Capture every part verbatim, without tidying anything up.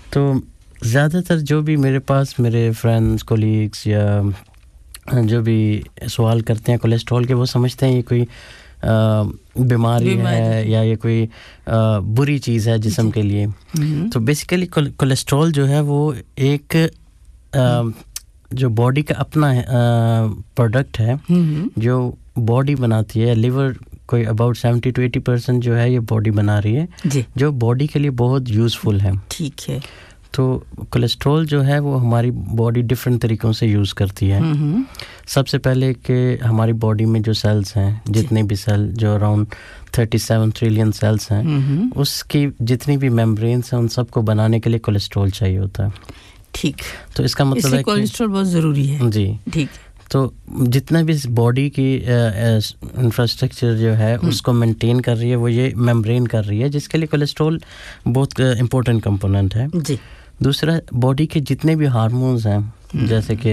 تو زیادہ تر جو بھی میرے پاس میرے فرینڈز کولیگز یا جو بھی سوال کرتے ہیں کولیسٹرول کے وہ سمجھتے ہیں یہ کوئی بیماری ہے یا یہ کوئی بری چیز ہے جسم کے لیے. تو بیسیکلی کولیسٹرول جو ہے وہ ایک جو باڈی کا اپنا پروڈکٹ ہے جو باڈی بناتی ہے. لیور کوئی about seventy two eighty percent جو ہے یہ باڈی بنا رہی ہے جو باڈی کے لیے بہت یوزفل ہے. ٹھیک ہے. تو کولیسٹرول جو ہے وہ ہماری باڈی ڈیفرنٹ طریقوں سے یوز کرتی ہے. سب سے پہلے کہ ہماری باڈی میں جو سیلز ہیں جتنے بھی سیل جو around thirty seven trillion sales ہیں اس کی جتنی بھی میمبرینز ہیں ان سب کو بنانے کے لیے کولیسٹرول چاہیے ہوتا ہے. ٹھیک. تو اس کا مطلب ہے کہ کولیسٹرول بہت ضروری ہے. جی ٹھیک. تو جتنا بھی باڈی کی انفراسٹرکچر جو ہے اس کو مینٹین کر رہی ہے وہ یہ میمبرین کر رہی ہے جس کے لیے کولیسٹرول بہت امپورٹنٹ کمپوننٹ ہے. جی. دوسرا باڈی کے جتنے بھی ہارمونز ہیں جیسے کہ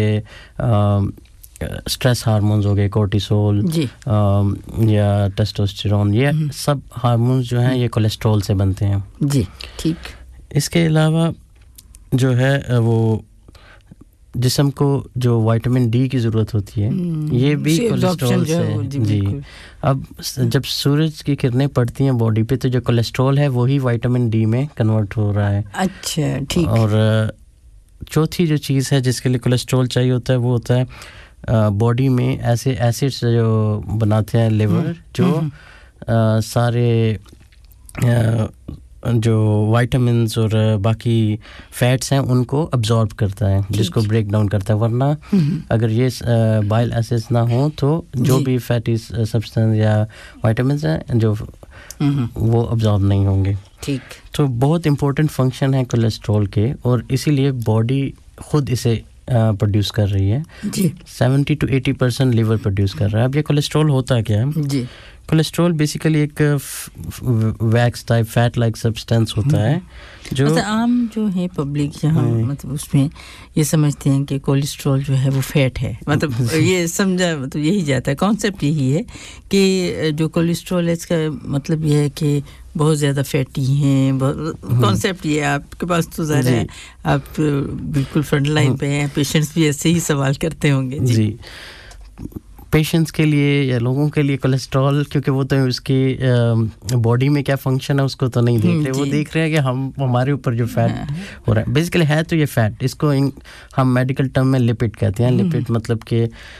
اسٹریس ہارمونز ہو گئے کورٹیسول یا ٹیسٹوسٹیرون یہ سب ہارمونز جو ہیں یہ کولیسٹرول سے بنتے ہیں. جی ٹھیک. اس کے علاوہ جو ہے وہ جسم کو جو وائٹامن ڈی کی ضرورت ہوتی ہے یہ بھی کولیسٹرول سے. جی اب جب سورج کی کرنیں پڑتی ہیں باڈی پہ تو جو کولیسٹرول ہے وہی وائٹامن ڈی میں کنورٹ ہو رہا ہے. اچھا ٹھیک. اور چوتھی جو چیز ہے جس کے لیے کولیسٹرول چاہیے ہوتا ہے وہ ہوتا ہے باڈی میں ایسے ایسڈس جو بناتے ہیں لیور جو سارے جو وائٹامنز اور باقی فیٹس ہیں ان کو ابزارب کرتا ہے جس کو بریک ڈاؤن کرتا ہے. ورنہ اگر یہ بائل ایسڈز نہ ہوں تو جو بھی فیٹی سبسٹنس یا وائٹامنز ہیں جو وہ ابزارب نہیں ہوں گے. ٹھیک. تو بہت امپورٹنٹ فنکشن ہے کولیسٹرول کے اور اسی لیے باڈی خود اسے پروڈیوس کر رہی ہے. جی. Seventy two eighty percent liver produce کر رہا ہے. اب یہ کولیسٹرول ہوتا کیا ہے؟ جی. کولیسٹرول بیسیکلی ایک ویکس ٹائپ فیٹ لائک سبسٹینس ہوتا ہے جو مطلب عام جو ہے پبلک یہاں مطلب اس میں یہ سمجھتے ہیں کہ کولیسٹرول جو ہے وہ فیٹ ہے. مطلب یہ سمجھا مطلب یہی جاتا ہے کانسیپٹ یہی ہے کہ جو کولیسٹرول ہے اس کا مطلب یہ ہے کہ بہت زیادہ فیٹی ہیں. کانسیپٹ یہ آپ کے پاس تو ظاہر ہے آپ بالکل فرنٹ لائن پہ ہیں پیشنٹس بھی ایسے ہی سوال کرتے ہوں گے. جی پیشنٹس کے لیے یا لوگوں کے لیے کولیسٹرول کیونکہ وہ تو اس کی باڈی میں کیا فنکشن ہے اس کو تو نہیں دیکھ رہے. وہ دیکھ رہے ہیں کہ ہم ہمارے اوپر جو فیٹ ہو رہا ہے بیسیکلی ہے تو یہ فیٹ اس کو ہم میڈیکل ٹرم میں لپڈ کہتے ہیں. لپڈ مطلب کہ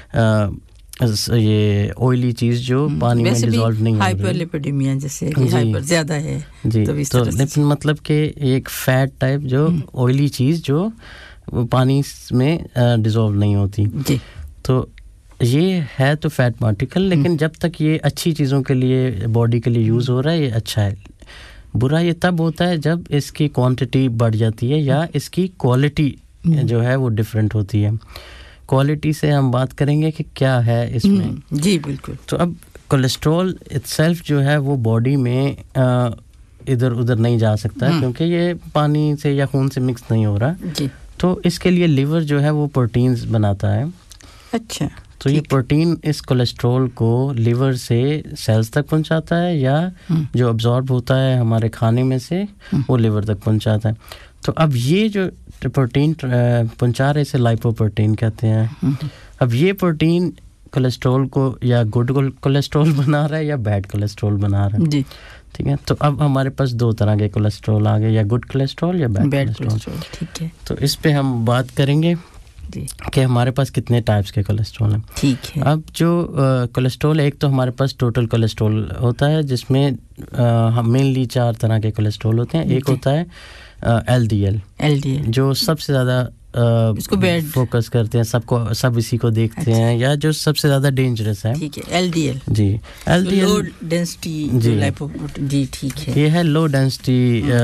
یہ آئلی چیز جو پانی میں ڈیزالو نہیں ہو رہی. ہائپر لپیڈیمیا جیسے ہائپر زیادہ ہے. جی تو لپڈ مطلب کہ ایک فیٹ ٹائپ جو آئلی چیز جو پانی میں ڈیزالو نہیں ہوتی. جی. تو یہ ہے تو فیٹ پارٹیکل لیکن جب تک یہ اچھی چیزوں کے لیے باڈی کے لیے یوز ہو رہا ہے یہ اچھا ہے. برا یہ تب ہوتا ہے جب اس کی کوانٹٹی بڑھ جاتی ہے یا اس کی کوالٹی جو ہے وہ ڈیفرنٹ ہوتی ہے. کوالٹی سے ہم بات کریں گے کہ کیا ہے اس میں. جی بالکل. تو اب کولیسٹرول اٹسیلف جو ہے وہ باڈی میں ادھر ادھر نہیں جا سکتا کیونکہ یہ پانی سے یا خون سے مکس نہیں ہو رہا. جی. تو اس کے لیے لیور جو ہے وہ پروٹینز بناتا ہے. اچھا. تو یہ پروٹین اس کولیسٹرول کو لیور سے سیلز تک پہنچاتا ہے یا جو ابزارب ہوتا ہے ہمارے کھانے میں سے وہ لیور تک پہنچاتا ہے. تو اب یہ جو پروٹین پہنچا رہے اسے لائپو پروٹین کہتے ہیں. اب یہ پروٹین کولیسٹرول کو یا گڈ کولیسٹرول بنا رہا ہے یا بیڈ کولیسٹرول بنا رہا ہے. جی ٹھیک ہے. تو اب ہمارے پاس دو طرح کے کولیسٹرول آ گئے یا گڈ کولیسٹرول یا بیڈ کولیسٹرول. ٹھیک ہے. تو اس پہ ہم بات کریں گے کہ ہمارے پاس کتنے ٹائپس کے کولیسٹرول ہیں. ٹھیک ہے. اب جو کولیسٹرول ایک تو ہمارے پاس ٹوٹل کولیسٹرول ہوتا ہے جس میں مینلی چار طرح کے کولیسٹرول ہوتے ہیں. ایک ہوتا ہے L D L. L D L جو سب سے زیادہ اس کو فوکس کرتے ہیں سب کو سب اسی کو دیکھتے ہیں یا جو سب سے زیادہ ڈینجرس ہے. ٹھیک ہے. L D L. G L D L لو ڈینسٹی لائپوپروٹین. جی ٹھیک ہے. یہ ہے لو ڈینسٹی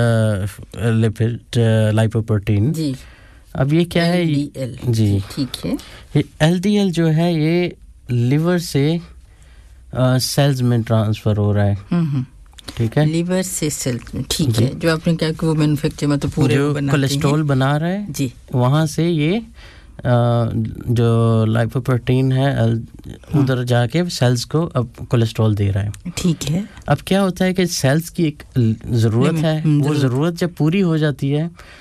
لپڈ لائپوپروٹین. جی. اب یہ کیا ہے؟ جی ٹھیک ہے. یہ ایل ڈی ایل جو ہے یہ لیور سے سیلز میں ٹرانسفر ہو رہا ہے. ٹھیک ہے. لیور سے سیلز میں. ٹھیک ہے. جو آپ نے کہا کہ وہ مینوفیکچر میں تو پورے جو کولیسٹرول بنا رہا ہے جی وہاں سے یہ جو لائپوپروٹین ہے ادھر جا کے سیلز کو اب کولیسٹرول دے رہا ہے. ٹھیک ہے. اب کیا ہوتا ہے کہ سیلز کی ایک ضرورت ہے وہ ضرورت جب پوری ہو جاتی ہے